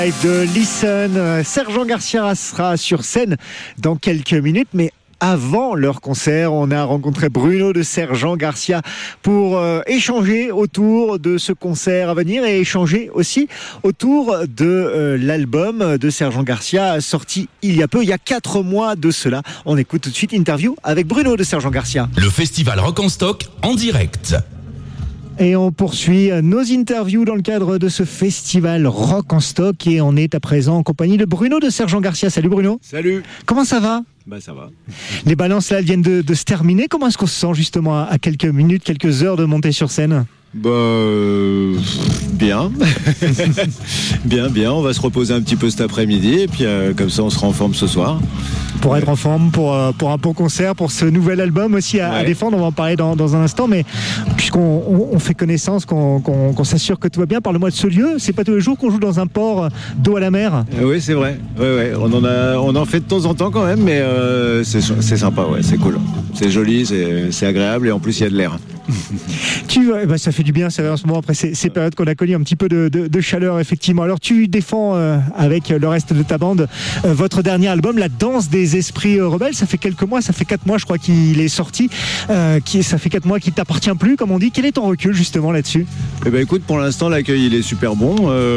De Listen, Sergent Garcia sera sur scène dans quelques minutes, mais avant leur concert, on a rencontré Bruno de Sergent Garcia pour échanger autour de ce concert à venir et échanger aussi autour de l'album de Sergent Garcia sorti il y a 4 mois de cela. On écoute tout de suite interview avec Bruno de Sergent Garcia. Le festival Rock en Stock en direct. Et on poursuit nos interviews dans le cadre de ce festival Rock en Stock et on est à présent en compagnie de Bruno de Sergent Garcia. Salut Bruno. Salut. Comment ça va ? Ça va. Les balances là elles viennent de se terminer. Comment est-ce qu'on se sent justement à quelques minutes, quelques heures de monter sur scène ? Bien. bien. On va se reposer un petit peu cet après-midi et puis comme ça on sera en forme ce soir. Pour être en forme, pour un bon concert, pour ce nouvel album aussi à défendre. On va en parler dans un instant, mais puisqu'on fait connaissance, qu'on s'assure que tout va bien, parle-moi de ce lieu. C'est pas tous les jours qu'on joue dans un port d'eau à la mer. Oui, c'est vrai. Ouais. On en fait de temps en temps quand même, mais c'est sympa, c'est cool. C'est joli, c'est agréable et en plus il y a de l'air. Ça fait du bien, c'est vrai, en ce moment après ces périodes qu'on a connues, un petit peu de chaleur effectivement. Alors tu défends avec le reste de ta bande votre dernier album, La Danse des Esprits Rebelles. Ça fait quelques mois, ça fait 4 mois je crois qu'il est sorti, ça fait 4 mois qu'il t'appartient plus comme on dit. Quel est ton recul justement là-dessus ? Écoute, pour l'instant l'accueil il est super bon.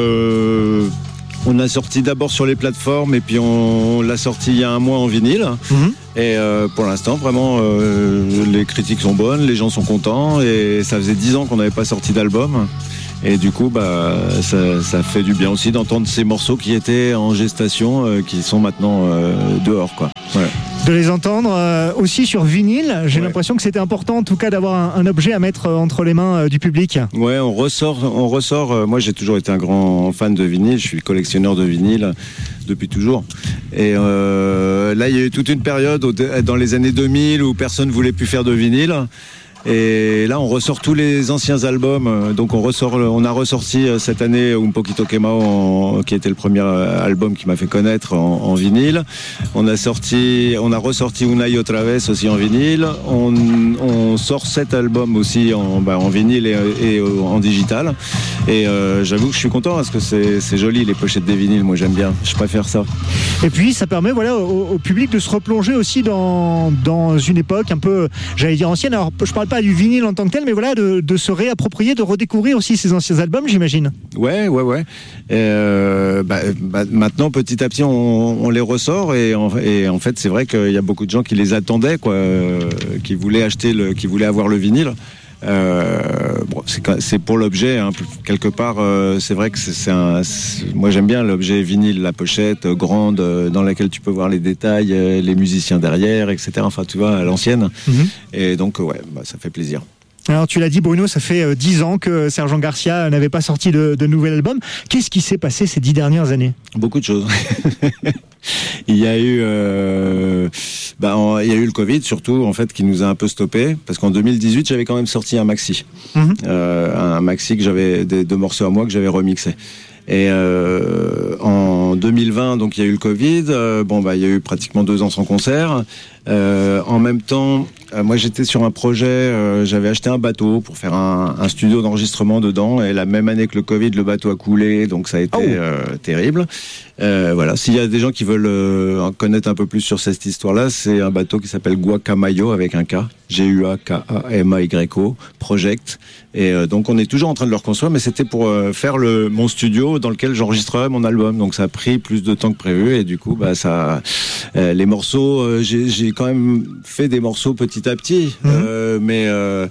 On a sorti d'abord sur les plateformes et puis on l'a sorti il y a 1 mois en vinyle. Et pour l'instant, vraiment, les critiques sont bonnes, les gens sont contents. Et ça faisait 10 ans qu'on n'avait pas sorti d'album. Et du coup, ça fait du bien aussi d'entendre ces morceaux qui étaient en gestation, qui sont maintenant dehors, quoi. Ouais. De les entendre aussi sur vinyle. J'ai l'impression que c'était important en tout cas d'avoir un objet à mettre entre les mains du public. Ouais, on ressort. Moi j'ai toujours été un grand fan de vinyle, je suis collectionneur de vinyle depuis toujours. Et là il y a eu toute une période dans les années 2000 où personne ne voulait plus faire de vinyle. Et là on ressort tous les anciens albums, donc on a ressorti cette année Un Poquito Quemado qui était le premier album qui m'a fait connaître en vinyle. On a ressorti Una y Otra Vez aussi en vinyle. On sort 7 albums aussi en vinyle et en digital. Et j'avoue que je suis content parce que c'est joli les pochettes des vinyles, moi j'aime bien, je préfère ça. Et puis ça permet au public de se replonger aussi dans une époque un peu, j'allais dire ancienne. Alors je parle pas du vinyle en tant que tel, mais de se réapproprier, de redécouvrir aussi ces anciens albums, j'imagine. Ouais. Maintenant, petit à petit, on les ressort et en fait, c'est vrai qu'il y a beaucoup de gens qui les attendaient, qui voulaient avoir le vinyle. C'est pour l'objet, hein, quelque part. C'est vrai que moi j'aime bien l'objet vinyle, la pochette grande dans laquelle tu peux voir les détails, les musiciens derrière, etc. Enfin, tu vois, à l'ancienne. Et donc, ça fait plaisir. Alors tu l'as dit Bruno, ça fait 10 ans que Sergent Garcia n'avait pas sorti de nouvel album. Qu'est-ce qui s'est passé ces 10 dernières années ? Beaucoup de choses. Il y a eu le Covid surtout en fait qui nous a un peu stoppé parce qu'en 2018 j'avais quand même sorti un maxi, un maxi que j'avais de morceaux à moi que j'avais remixé. Et en 2020 donc il y a eu le Covid, il y a eu pratiquement 2 ans sans concert. En même temps, moi j'étais sur un projet, j'avais acheté un bateau pour faire un studio d'enregistrement dedans et la même année que le Covid, le bateau a coulé, donc ça a été terrible. S'il y a des gens qui veulent en connaître un peu plus sur cette histoire-là, c'est un bateau qui s'appelle Guacamayo avec un K, Guakamayo Project. Et donc on est toujours en train de le reconstruire, mais c'était pour faire mon studio dans lequel j'enregistrerai mon album. Donc ça a pris plus de temps que prévu et du coup les morceaux, j'ai quand même fait des morceaux petit à petit, mais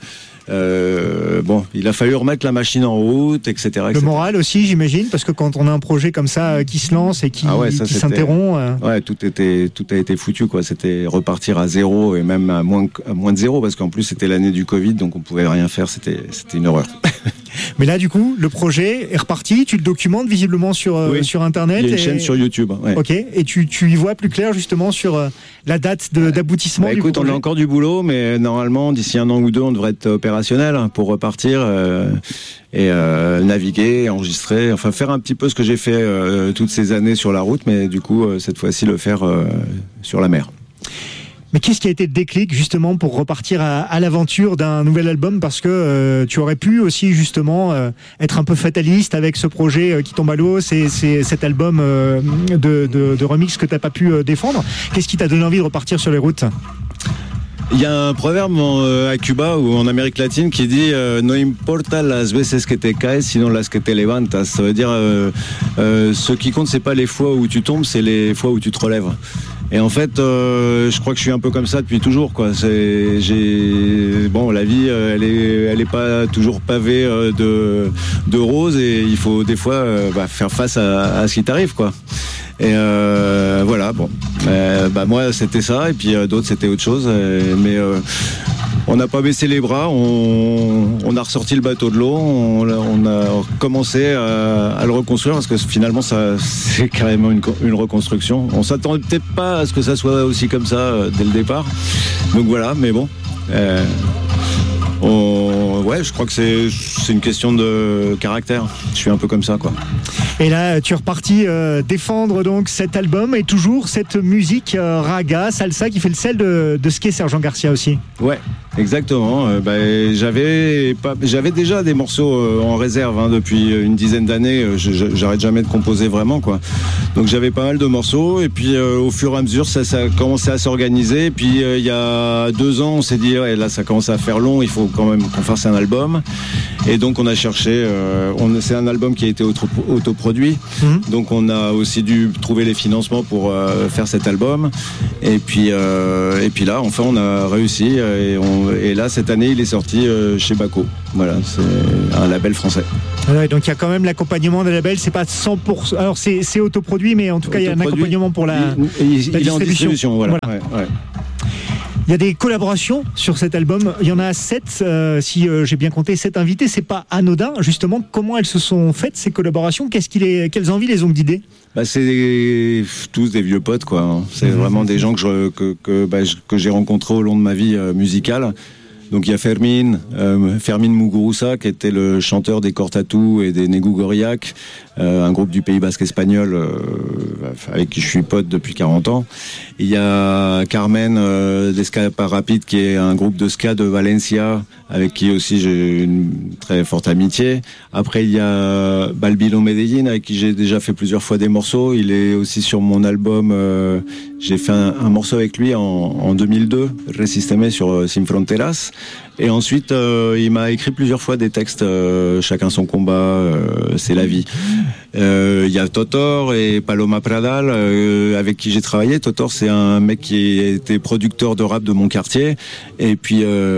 il a fallu remettre la machine en route, etc. Le moral aussi, j'imagine, parce que quand on a un projet comme ça qui se lance et qui s'interrompt... tout a été foutu, quoi. C'était repartir à zéro et même à moins de zéro, parce qu'en plus c'était l'année du Covid, donc on pouvait rien faire, c'était une horreur. Mais là, du coup, le projet est reparti, tu le documentes visiblement sur Internet. Il y a une chaîne sur YouTube. Ouais. Ok, et tu y vois plus clair justement sur la date d'aboutissement du projet. On a encore du boulot, mais normalement, d'ici 1 an ou 2, on devrait être opérationnel pour repartir et naviguer, enregistrer, enfin faire un petit peu ce que j'ai fait toutes ces années sur la route, mais du coup, cette fois-ci, le faire sur la mer. Mais qu'est-ce qui a été le déclic justement pour repartir à l'aventure d'un nouvel album? Parce que tu aurais pu aussi justement être un peu fataliste avec ce projet qui tombe à l'eau, c'est cet album de remix que tu n'as pas pu défendre. Qu'est-ce qui t'a donné envie de repartir sur les routes? Il y a un proverbe à Cuba ou en Amérique latine qui dit no importa las veces que te caes, sino las que te levantas. Ça veut dire ce qui compte, c'est pas les fois où tu tombes, c'est les fois où tu te relèves. Et en fait, je crois que je suis un peu comme ça depuis toujours, quoi. Bon, la vie, elle est pas toujours pavée de roses, et il faut des fois faire face à ce qui t'arrive, quoi. Et voilà, bon. Moi, c'était ça, et puis d'autres, c'était autre chose. Mais on n'a pas baissé les bras, on a ressorti le bateau de l'eau, on a commencé à le reconstruire, parce que finalement, c'est carrément une reconstruction. On s'attendait peut-être pas à ce que ça soit aussi comme ça dès le départ. Donc voilà, mais bon. Je crois que c'est une question de caractère. Je suis un peu comme ça, quoi. Et là, tu es reparti défendre donc cet album et toujours cette musique raga, salsa qui fait le sel de ce qu'est Sergent Garcia aussi. Ouais, exactement. J'avais déjà des morceaux en réserve depuis une dizaine d'années. J'arrête jamais de composer vraiment, quoi. Donc j'avais pas mal de morceaux, et puis au fur et à mesure ça a commencé à s'organiser. Et puis il y a 2 ans, on s'est dit là ça commence à faire long, il faut quand même qu'on fasse un album. Et donc on a cherché. C'est un album qui a été autoproduit, donc on a aussi dû trouver les financements pour faire cet album. Et puis là, enfin, on a réussi. Et là, cette année, il est sorti chez Baco. Voilà, c'est un label français. Ouais, donc il y a quand même l'accompagnement des labels. C'est pas 100%. Alors c'est autoproduit, mais en tout cas, il y a un accompagnement pour la distribution. Il est en distribution, voilà. Ouais. Il y a des collaborations sur cet album. Il y en a 7, si j'ai bien compté, 7 invités. C'est pas anodin. Justement, comment elles se sont faites, ces collaborations? Quelles envies les ont guidées? C'est tous des vieux potes, quoi. C'est vraiment des gens que j'ai rencontrés au long de ma vie musicale. Donc il y a Fermin Muguruza, qui était le chanteur des Cortatu et des Negu Goriak, un groupe du Pays Basque espagnol avec qui je suis pote depuis 40 ans. Il y a Carmen d'Esca Rapide, qui est un groupe de ska de Valencia, avec qui aussi j'ai une très forte amitié. Après il y a Balbino Medellín, avec qui j'ai déjà fait plusieurs fois des morceaux. Il est aussi sur mon album. J'ai fait un morceau avec lui en 2002, Resisteme sur Sin Fronteras. Et ensuite, il m'a écrit plusieurs fois des textes, chacun son combat, c'est la vie. Il y a Totor et Paloma Pradal, avec qui j'ai travaillé. Totor, c'est un mec qui était producteur de rap de mon quartier, et puis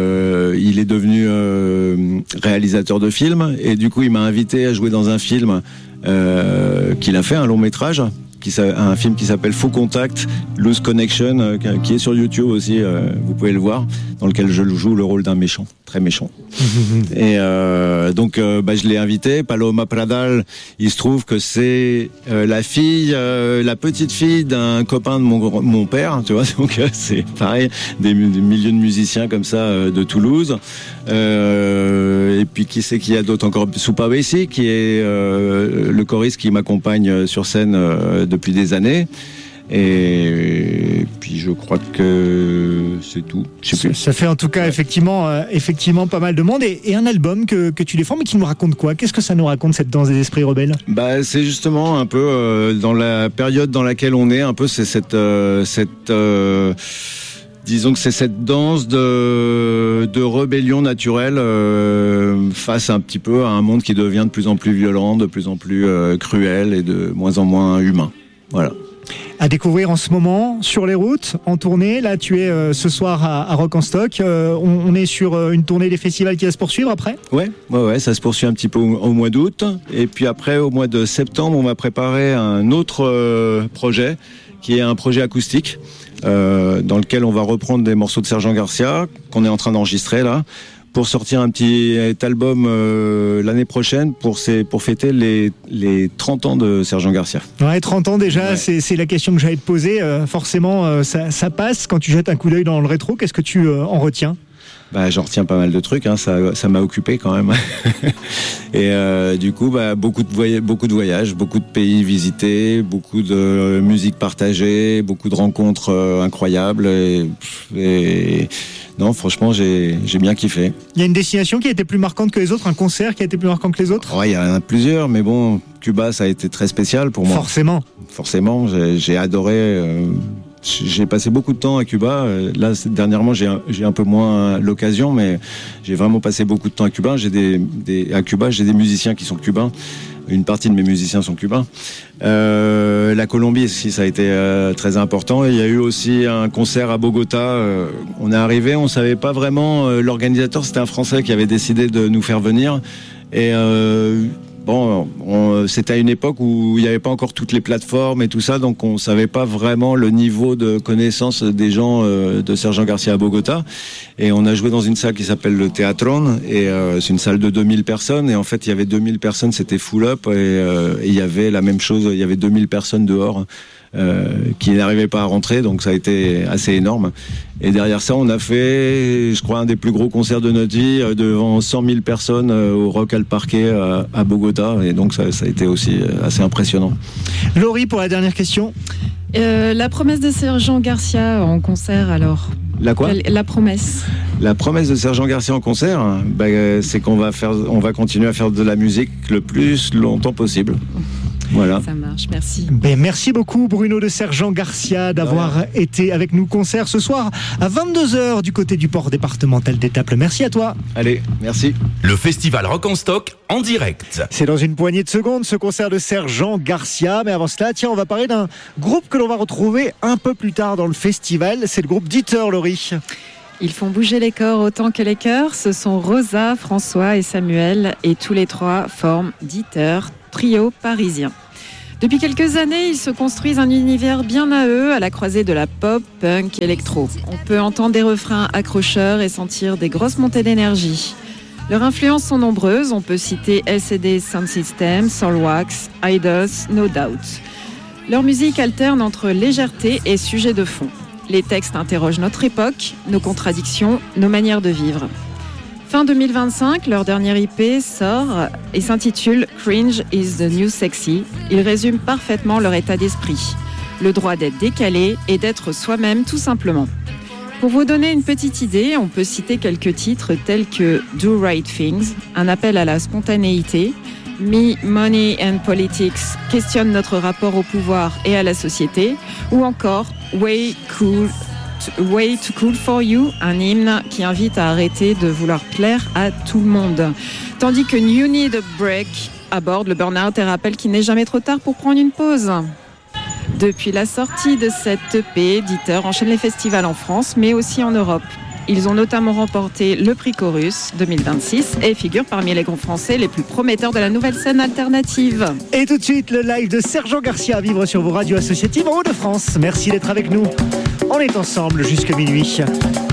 il est devenu réalisateur de films, et du coup il m'a invité à jouer dans un film qu'il a fait, un long métrage, un film qui s'appelle Faux Contact, Loose Connection, qui est sur YouTube aussi, vous pouvez le voir, dans lequel je joue le rôle d'un méchant, très méchant. Et donc je l'ai invité. Paloma Pradal, il se trouve que c'est la petite fille d'un copain de mon père, tu vois, donc c'est pareil, des milieux de musiciens comme ça de Toulouse. Et puis qui c'est qu'il y a d'autres encore? Soupa Bessi, qui est le choriste qui m'accompagne sur scène depuis des années. Et puis je crois que c'est tout. Ça fait en tout cas effectivement pas mal de monde, et un album que tu défends, mais qui nous raconte quoi? Qu'est-ce que ça nous raconte, cette danse des esprits rebelles? C'est justement un peu dans la période dans laquelle on est, un peu c'est disons que c'est cette danse de rébellion naturelle face un petit peu à un monde qui devient de plus en plus violent, de plus en plus cruel et de moins en moins humain. Voilà. À découvrir en ce moment sur les routes, en tournée. Là, tu es ce soir à Rock en Stock. On est sur une tournée des festivals qui va se poursuivre après? Ouais, ça se poursuit un petit peu au mois d'août. Et puis après, au mois de septembre, on va préparer un autre projet, qui est un projet acoustique, dans lequel on va reprendre des morceaux de Sergent Garcia, qu'on est en train d'enregistrer là, pour sortir un petit album l'année prochaine pour fêter les 30 ans de Sergent Garcia. Ouais, 30 ans déjà, ouais. C'est la question que j'allais te poser. Forcément, ça passe. Quand tu jettes un coup d'œil dans le rétro, qu'est-ce que tu en retiens? j'en retiens pas mal de trucs, hein, ça m'a occupé quand même. Et du coup, beaucoup de voyages, beaucoup de pays visités, beaucoup de musique partagée, beaucoup de rencontres incroyables. Et non, franchement, j'ai bien kiffé. Il y a une destination qui a été plus marquante que les autres, un concert qui a été plus marquant que les autres ? Ouais, il y en a plusieurs, mais bon, Cuba, ça a été très spécial pour moi. Forcément, j'ai adoré. J'ai passé beaucoup de temps à Cuba. Là, dernièrement, j'ai un peu moins l'occasion, mais j'ai vraiment passé beaucoup de temps à Cuba. À Cuba, j'ai des musiciens qui sont cubains. Une partie de mes musiciens sont cubains. La Colombie, aussi, ça a été très important. Et il y a eu aussi un concert à Bogota. On est arrivé, on savait pas vraiment. L'organisateur, c'était un Français qui avait décidé de nous faire venir. Et c'était à une époque où il n'y avait pas encore toutes les plateformes et tout ça, donc on savait pas vraiment le niveau de connaissance des gens de Sergent Garcia à Bogota. Et on a joué dans une salle qui s'appelle le Teatron, et c'est une salle de 2000 personnes. Et en fait, il y avait 2000 personnes, c'était full up, et il y avait la même chose, il y avait 2000 personnes dehors. Qui n'arrivaient pas à rentrer, donc ça a été assez énorme. Et derrière ça, on a fait, je crois, un des plus gros concerts de notre vie, devant 100 000 personnes au Rock al Parque à Bogota, et donc ça a été aussi assez impressionnant. Laurie, pour la dernière question. La promesse de Sergent Garcia en concert, alors ? La quoi ? La promesse. La promesse de Sergent Garcia en concert, c'est qu'on va continuer à faire de la musique le plus longtemps possible. Voilà. Ça marche, merci. Merci beaucoup Bruno de Sergent Garcia d'avoir été avec nous. Concert ce soir à 22h du côté du port départemental d'Étaples. Merci à toi. Allez, merci. Le festival Rock en Stock en direct. C'est dans une poignée de secondes ce concert de Sergent Garcia. Mais avant cela, on va parler d'un groupe que l'on va retrouver un peu plus tard dans le festival. C'est le groupe Dieter, Laurie. Ils font bouger les corps autant que les cœurs. Ce sont Rosa, François et Samuel, et tous les trois forment Dieter, trio parisien. Depuis quelques années, ils se construisent un univers bien à eux, à la croisée de la pop, punk, électro. On peut entendre des refrains accrocheurs et sentir des grosses montées d'énergie. Leurs influences sont nombreuses, on peut citer LCD Sound System, Soulwax, Idols, No Doubt. Leur musique alterne entre légèreté et sujet de fond. Les textes interrogent notre époque, nos contradictions, nos manières de vivre. Fin 2025, leur dernier IP sort et s'intitule Cringe is the New Sexy. Ils résument parfaitement leur état d'esprit. Le droit d'être décalé et d'être soi-même tout simplement. Pour vous donner une petite idée, on peut citer quelques titres tels que Do Right Things, un appel à la spontanéité, Me, Money and Politics questionne notre rapport au pouvoir et à la société, ou encore Way Too Cool for You, un hymne qui invite à arrêter de vouloir plaire à tout le monde. Tandis que You Need a Break aborde le burn-out et rappelle qu'il n'est jamais trop tard pour prendre une pause. Depuis la sortie de cette EP, Dieter enchaîne les festivals en France, mais aussi en Europe. Ils ont notamment remporté le prix Chorus 2026 et figurent parmi les groupes français les plus prometteurs de la nouvelle scène alternative. Et tout de suite, le live de Sergent Garcia à vivre sur vos radios associatives en Hauts-de-France. Merci d'être avec nous. On est ensemble jusqu'à minuit.